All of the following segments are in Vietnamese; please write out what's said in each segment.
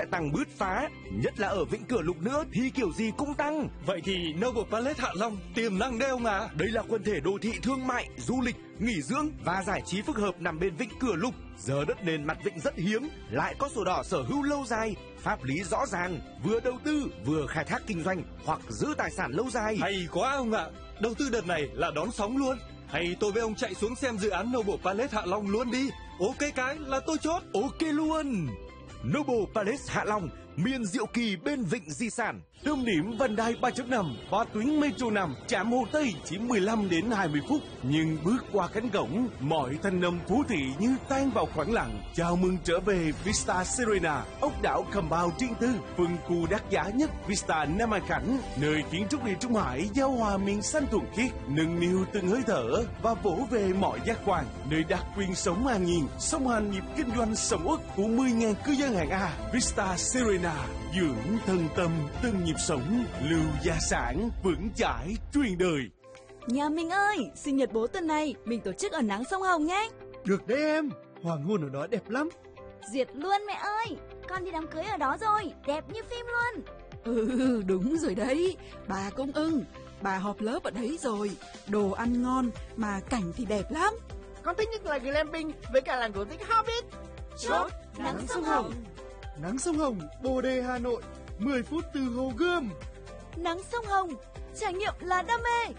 tăng bứt phá, nhất là ở Vĩnh Cửa Lục nữa thì kiểu gì cũng tăng. Vậy thì Noble Palace Hạ Long tiềm năng đấy ông ạ. Đây là quần thể đô thị thương mại, du lịch, nghỉ dưỡng và giải trí phức hợp nằm bên Vĩnh Cửa Lục. Giờ đất nền mặt vịnh rất hiếm, lại có sổ đỏ sở hữu lâu dài, pháp lý rõ ràng, vừa đầu tư vừa khai thác kinh doanh hoặc giữ tài sản lâu dài. Hay quá ông ạ. Đầu tư đợt này là đón sóng luôn. Hay tôi với ông chạy xuống xem dự án Noble Palace Hạ Long luôn đi. Ok cái là tôi chốt. Ok luôn. Noble Palace Hạ Long, miền diệu kỳ bên vịnh di sản. Tâm điểm vành đai 3.5 và tuyến metro 5 trạm Hồ Tây chỉ 15 đến 20 phút. Nhưng bước qua cánh cổng, mọi thanh âm phố thị như tan vào khoảng lặng. Chào mừng trở về Vista Serena, ốc đảo Compound riêng tư, phân khu đắt giá nhất Vista Nam An Khánh, nơi kiến trúc địa Trung Hải giao hòa miền xanh thuần khiết, nâng niu từng hơi thở và vỗ về mọi giác quan, nơi đặc quyền sống an nhiên, song hành nhịp kinh doanh sầm uất của 10.000 cư dân hạng A. Vista Serena, dưỡng thân tâm từng nhịp sống, lưu gia sản vững chãi truyền đời. Nhà mình ơi, sinh nhật bố tuần này mình tổ chức ở nắng sông Hồng nhé. Được đấy em, hoàng hôn ở đó đẹp lắm. Duyệt luôn mẹ ơi, con đi đám cưới ở đó rồi, đẹp như phim luôn. Ừ, đúng rồi đấy, bà cũng ưng. Bà họp lớp ở đấy rồi, đồ ăn ngon mà cảnh thì đẹp lắm. Con thích nhất là glamping với cả làng cổ tích Hobbit. Chốt nắng sông Hồng. Nắng sông Hồng, Bồ Đề, Hà Nội, 10 phút từ Hồ Gươm. Nắng sông Hồng, trải nghiệm là đam mê.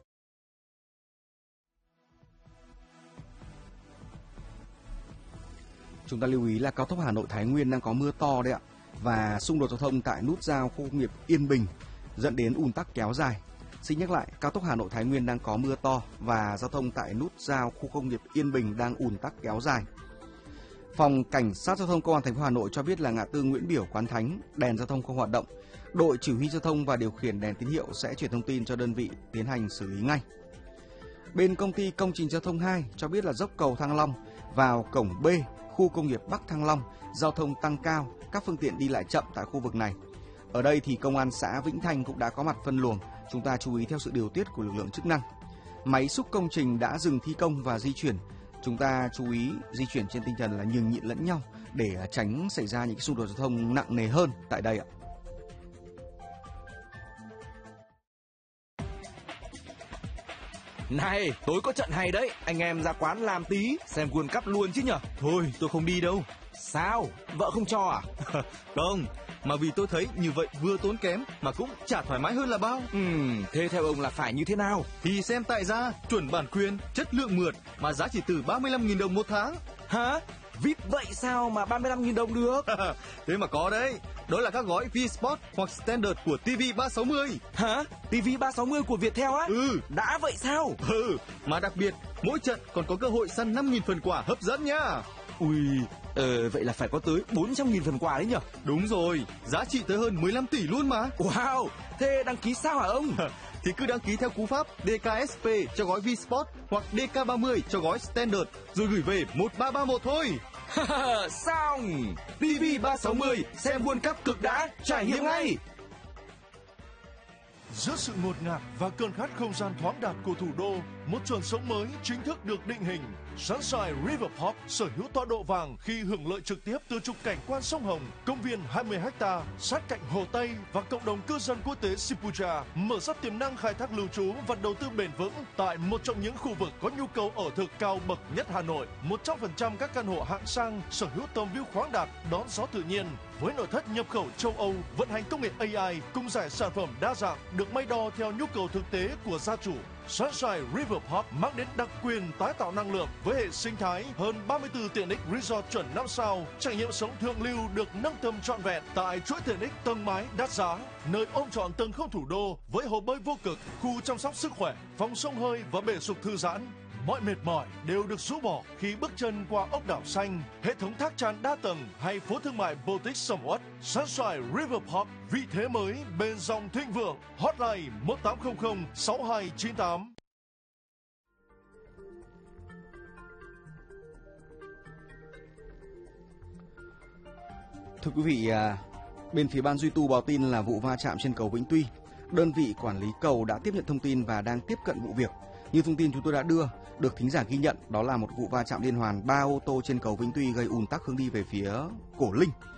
Chúng ta lưu ý là cao tốc Hà Nội Thái Nguyên đang có mưa to đấy ạ, và xung đột giao thông tại nút giao khu công nghiệp Yên Bình dẫn đến ùn tắc kéo dài. Xin nhắc lại, cao tốc Hà Nội Thái Nguyên đang có mưa to và giao thông tại nút giao khu công nghiệp Yên Bình đang ùn tắc kéo dài. Phòng Cảnh sát Giao thông Công an thành phố Hà Nội cho biết là ngã tư Nguyễn Biểu, Quán Thánh, đèn giao thông không hoạt động. Đội chỉ huy giao thông và điều khiển đèn tín hiệu sẽ chuyển thông tin cho đơn vị tiến hành xử lý ngay. Bên công ty Công trình Giao thông 2 cho biết là dốc cầu Thăng Long vào cổng B, khu công nghiệp Bắc Thăng Long, giao thông tăng cao, các phương tiện đi lại chậm tại khu vực này. Ở đây thì công an xã Vĩnh Thanh cũng đã có mặt phân luồng, chúng ta chú ý theo sự điều tiết của lực lượng chức năng. Máy xúc công trình đã dừng thi công và di chuyển. Chúng ta chú ý di chuyển trên tinh thần là nhường nhịn lẫn nhau để tránh xảy ra những xung đột giao thông nặng nề hơn tại đây ạ. Này, tối có trận hay đấy, anh em ra quán làm tí, xem World Cup luôn chứ nhở? Thôi tôi không đi đâu. Sao? Vợ không cho à? Không, mà vì tôi thấy như vậy vừa tốn kém mà cũng chả thoải mái hơn là bao. Thế theo ông là phải như thế nào? Thì xem tại gia, chuẩn bản quyền, chất lượng mượt mà giá chỉ từ 35.000 đồng một tháng. Hả? VIP vậy sao mà 35.000 đồng được? Thế mà có đấy. Đó là các gói V-Sport hoặc Standard của TV360. Hả? TV360 của Viettel á? Đã vậy sao? Mà đặc biệt, mỗi trận còn có cơ hội săn 5.000 phần quà hấp dẫn nhá. Ui, vậy là phải có tới 400.000 phần quà đấy nhở? Đúng rồi, giá trị tới hơn 15 tỷ luôn mà. Wow, thế đăng ký sao hả ông? Thì cứ đăng ký theo cú pháp DKSP cho gói V-Sport hoặc DK30 cho gói Standard, rồi gửi về 1331 thôi. Xong! TV360 xem World Cup cực đã, trải nghiệm ngay! Giữa sự ngột ngạt và cơn khát không gian thoáng đạt của thủ đô, một chuẩn sống mới chính thức được định hình. Sunshine River Park sở hữu tọa độ vàng khi hưởng lợi trực tiếp từ trục cảnh quan sông Hồng, công viên 20 ha sát cạnh Hồ Tây và cộng đồng cư dân quốc tế Sipucha, mở ra tiềm năng khai thác lưu trú và đầu tư bền vững tại một trong những khu vực có nhu cầu ở thực cao bậc nhất Hà Nội. 100% các căn hộ hạng sang sở hữu tầm view khoáng đạt, đón gió tự nhiên, với nội thất nhập khẩu châu Âu, vận hành công nghệ AI cùng giải sản phẩm đa dạng được may đo theo nhu cầu thực tế của gia chủ. Sunshine River Park mang đến đặc quyền tái tạo năng lượng với hệ sinh thái hơn 34 tiện ích resort chuẩn 5 sao, trải nghiệm sống thượng lưu được nâng tầm trọn vẹn tại chuỗi tiện ích tầng mái đắt giá, nơi ôm trọn tầng không thủ đô với hồ bơi vô cực, khu chăm sóc sức khỏe, phòng xông hơi và bể sục thư giãn. Mọi mệt mỏi đều được rũ bỏ khi bước chân qua ốc đảo xanh, hệ thống thác tràn đa tầng hay phố thương mại boutique sầm uất. Sunshine River Park, vị thế mới bên dòng thịnh vượng. Hotline 1800 6298. Thưa quý vị, bên phía ban duy tu báo tin là vụ va chạm trên cầu Vĩnh Tuy. Đơn vị quản lý cầu đã tiếp nhận thông tin và đang tiếp cận vụ việc. Như thông tin chúng tôi đã đưa, được thính giả ghi nhận, đó là một vụ va chạm liên hoàn 3 ô tô trên cầu Vĩnh Tuy gây ùn tắc hướng đi về phía Cổ Linh.